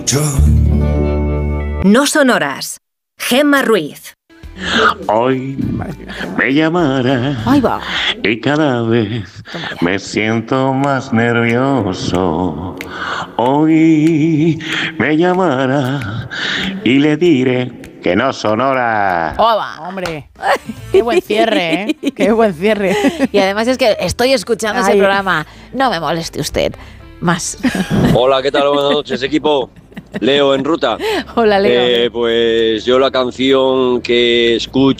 No sonoras. Gemma Ruiz. Hoy me llamará Ahí va. y cada vez me siento más nervioso. Hoy me llamará y le diré que no sonora. Hombre, qué buen cierre, ¿eh? Qué buen cierre. Y además es que estoy escuchando ese programa. No me moleste usted. Más. Hola, ¿qué tal? Buenas noches, equipo. Leo en ruta. Hola, Leo. Pues yo la canción que escucho